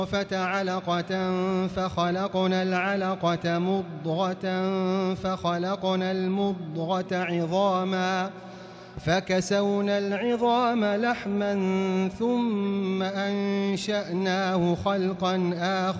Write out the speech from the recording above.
علقة فخلقنا العلقة مضغة فخلقنا المضغة عظاما فكسونا العظام لحما ثم أنشأناه خلقا آخر